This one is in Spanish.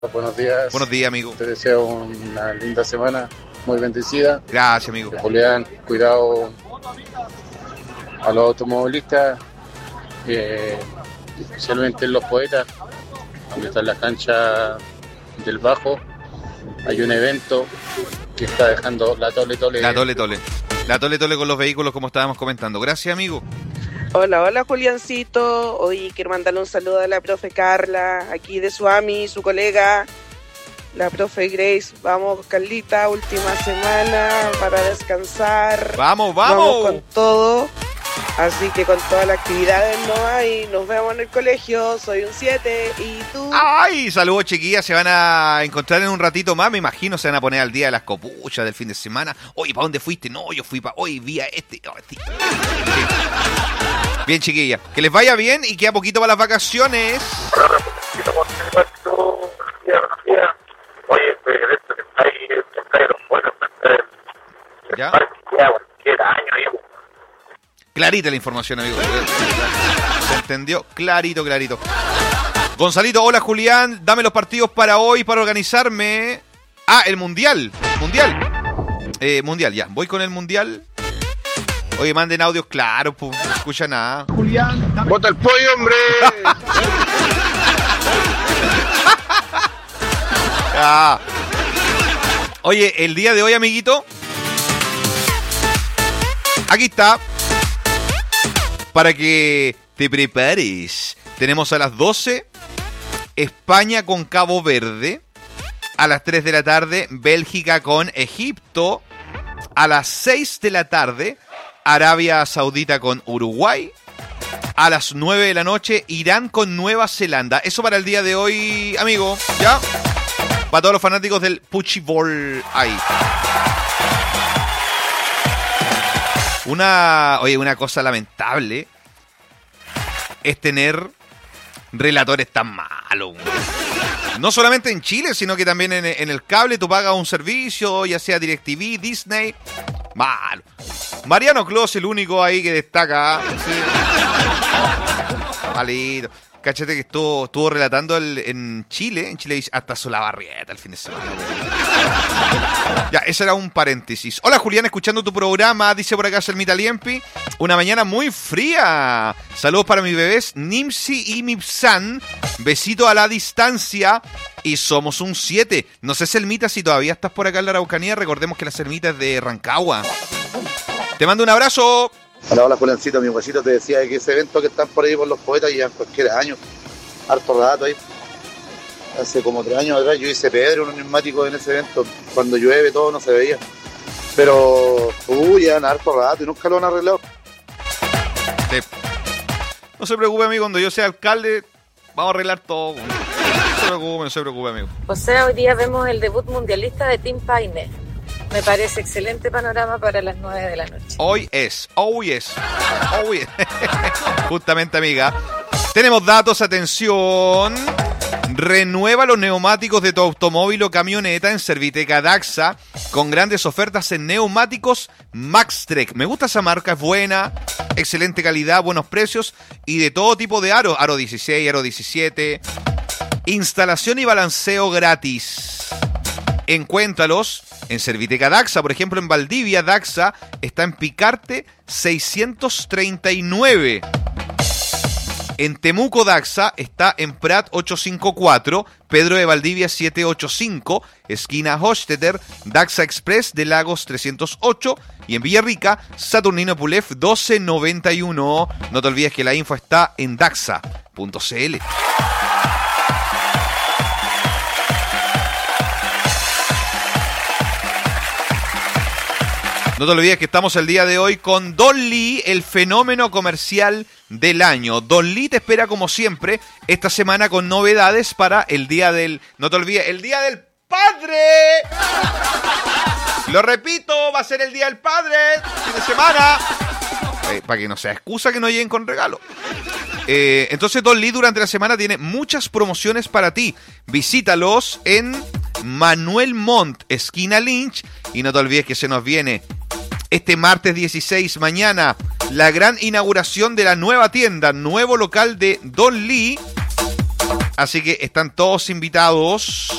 Buenos días. Buenos días, amigo. Te deseo una linda semana, muy bendecida. Gracias, amigo. Julián, cuidado a los automovilistas, especialmente los poetas, donde está la cancha del Bajo. Hay un evento que está dejando la tole tole. La tole tole. La tole tole con los vehículos, como estábamos comentando. Gracias, amigo. Hola, Juliancito. Hoy quiero mandarle un saludo a la profe Carla, aquí de su AMI, su colega, la profe Grace. Vamos, Carlita, última semana para descansar. ¡Vamos! Vamos con todo. Así que con todas las actividades no hay. Nos vemos en el colegio. Soy un 7. ¿Y tú? ¡Ay! Saludos, chiquillas. Se van a encontrar en un ratito más. Me imagino se van a poner al día de las copuchas del fin de semana. Oye, ¿para dónde fuiste? No, yo fui para... Hoy vi a este... Bien, chiquillas. Que les vaya bien y queda poquito para las vacaciones. Oye, esto que está ahí, los buenos, ¿Ya? ¿Qué daño, Clarita la información, amigo. Se entendió clarito. Gonzalito, hola Julián, dame los partidos para hoy para organizarme. Ah, el Mundial. Mundial, ya. Voy con el Mundial. Oye, manden audios claros, pues, no escucha nada. Julián, ¡bota el pollo, hombre! Ah. Oye, el día de hoy, amiguito, aquí está, para que te prepares. Tenemos a las 12, España con Cabo Verde. A las 3 de la tarde, Bélgica con Egipto. A las 6 de la tarde, Arabia Saudita con Uruguay. A las 9 de la noche, Irán con Nueva Zelanda. Eso para el día de hoy, amigo. ¿Ya? Para todos los fanáticos del Puchibol ahí. Una cosa lamentable es tener relatores tan malos. No solamente en Chile, sino que también en el cable. Tú pagas un servicio, ya sea DirecTV, Disney. Malo. Mariano Clos, el único ahí que destaca. Sí. Malito. Cáchate que estuvo relatando en Chile hasta Solabarrieta el fin de semana. Ya, ese era un paréntesis. Hola Julián, escuchando tu programa, dice por acá Selmita Liempi. Una mañana muy fría. Saludos para mis bebés Nimsi y Mipsan. Besito a la distancia. Y somos un 7. No sé, Selmita, si todavía estás por acá en la Araucanía. Recordemos que la Selmita es de Rancagua. Te mando un abrazo. Hola, Juliancito, mi huesito te decía que ese evento que están por ahí por los poetas ya cualquier año, harto rato ahí. Hace como 3 años atrás yo hice pedro, unos neumáticos en ese evento. Cuando llueve todo no se veía. Pero, ya han harto rato y nunca lo han arreglado. Sí. No se preocupe, amigo, cuando yo sea alcalde vamos a arreglar todo. No se preocupe, amigo. O sea, hoy día vemos el debut mundialista de Tim Paine. Me parece excelente panorama para las 9 de la noche. Hoy es. Justamente, amiga. Tenemos datos, atención. Renueva los neumáticos de tu automóvil o camioneta en Serviteca Daxa con grandes ofertas en neumáticos Maxtrek. Me gusta esa marca, es buena, excelente calidad, buenos precios y de todo tipo de aros. Aro 16, aro 17. Instalación y balanceo gratis. Encuéntralos en Serviteca Daxa, por ejemplo en Valdivia. Daxa está en Picarte 639. En Temuco Daxa está en Prat 854, Pedro de Valdivia 785, esquina Hochstetter, Daxa Express de Lagos 308 y en Villarrica, Saturnino Pulef 1291. No te olvides que la info está en daxa.cl. No te olvides que estamos el día de hoy con Don Lee, el fenómeno comercial del año. Don Lee te espera como siempre esta semana con novedades para el día del... No te olvides, el día del padre. Lo repito, va a ser el día del padre, fin de semana. Para que no sea excusa que no lleguen con regalo. Entonces Don Lee durante la semana tiene muchas promociones para ti. Visítalos en Manuel Montt, esquina Lynch. Y no te olvides que se nos viene este martes 16, mañana, la gran inauguración de la nueva tienda, nuevo local de Don Lee. Así que están todos invitados.